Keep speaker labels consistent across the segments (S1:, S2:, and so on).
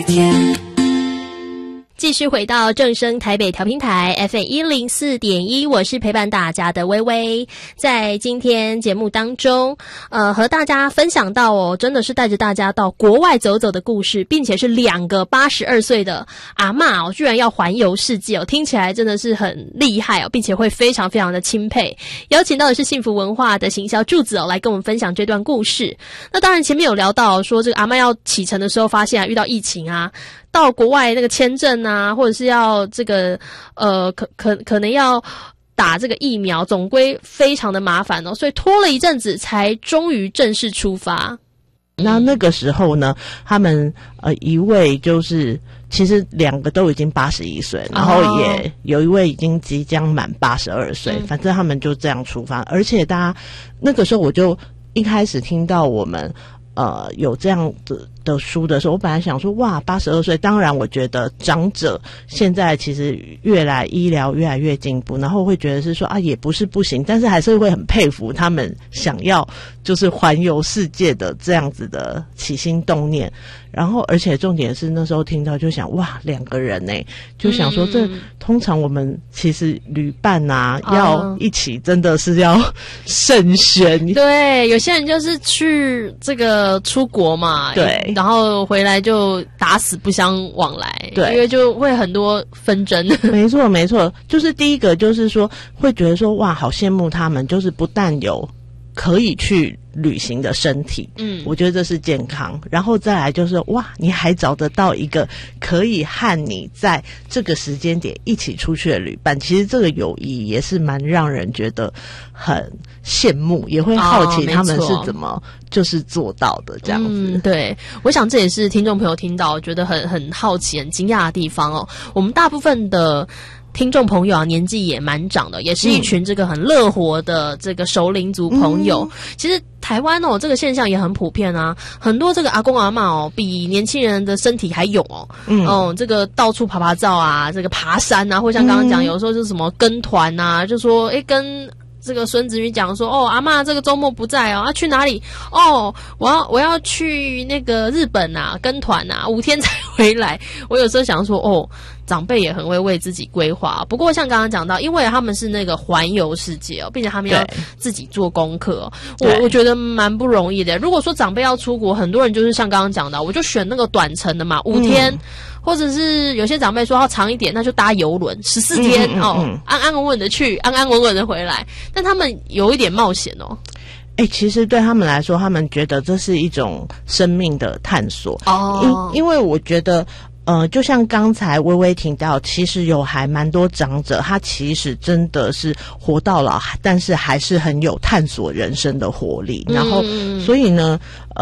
S1: 继续回到正声台北调频台 FM104.1， 我是陪伴大家的微微。在今天节目当中和大家分享到真的是带着大家到国外走走的故事，并且是2个82岁的阿嬷居然要环游世界听起来真的是很厉害并且会非常非常的钦佩。邀请到的是幸福文化的行销柱子来跟我们分享这段故事。那当然前面有聊到说这个阿嬷要启程的时候发现遇到疫情到国外那个签证或者是要这个可能要打这个疫苗，总归非常的麻烦所以拖了一阵子才终于正式出发。
S2: 那个时候呢，他们一位就是其实2个都已经81岁，然后也有一位已经即将满82岁，反正他们就这样出发。而且大家那个时候我就一开始听到我们有这样的书的时候，我本来想说哇82岁，当然我觉得长者现在其实医疗越来越进步，然后会觉得是说也不是不行，但是还是会很佩服他们想要就是环游世界的这样子的起心动念。然后而且重点是那时候听到就想哇2个人就想说这通常我们其实旅伴要一起真的是要慎选。
S1: 对，有些人就是去这个出国嘛，对，然后回来就打死不相往来，对，因为就会很多纷争。
S2: 没错没错，就是第一个就是说会觉得说哇好羡慕他们，就是不但有可以去旅行的身体，我觉得这是健康。然后再来就是哇你还找得到一个可以和你在这个时间点一起出去的旅伴，其实这个友谊也是蛮让人觉得很羡慕，也会好奇他们是怎么就是做到的这样子。
S1: 对，我想这也是听众朋友听到觉得很好奇很惊讶的地方我们大部分的听众朋友年纪也蛮长的，也是一群这个很乐活的这个熟龄族朋友。其实台湾这个现象也很普遍很多这个阿公阿嬷比年轻人的身体还勇这个到处爬照这个爬山或像刚刚讲有时候就是什么跟团就说跟这个孙子女讲说阿嬷这个周末不在去哪里我要去那个日本跟团5天才回来。我有时候想说长辈也很会为自己规划。不过像刚刚讲到，因为他们是那个环游世界并且他们要自己做功课我觉得蛮不容易的。如果说长辈要出国，很多人就是像刚刚讲到，我就选那个短程的嘛5天或者是有些长辈说要长一点，那就搭邮轮14天安安稳稳的去，安安稳稳的回来。但他们有一点冒险
S2: 其实对他们来说，他们觉得这是一种生命的探索因为我觉得就像刚才微微提到，其实有还蛮多长者，他其实真的是活到老，但是还是很有探索人生的活力。然后所以呢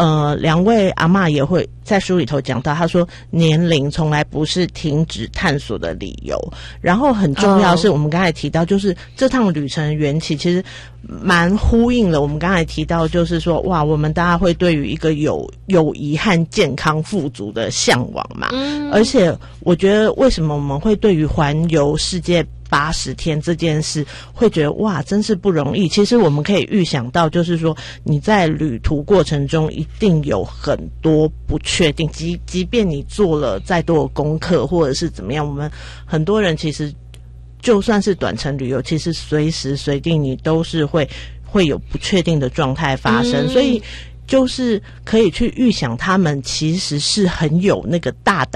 S2: 2位阿嬷也会在书里头讲到，他说年龄从来不是停止探索的理由。然后很重要是我们刚才提到，就是这趟旅程的缘起其实蛮呼应了我们刚才提到，就是说哇我们大家会对于一个友谊和健康富足的向往嘛而且我觉得为什么我们会对于环游世界80天这件事会觉得哇真是不容易。其实我们可以预想到，就是说你在旅途过程中一定有很多不确定，即便你做了再多的功课或者是怎么样，我们很多人其实就算是短程旅游，其实随时随地你都是会有不确定的状态发生所以就是可以去预想他们其实是很有那个大胆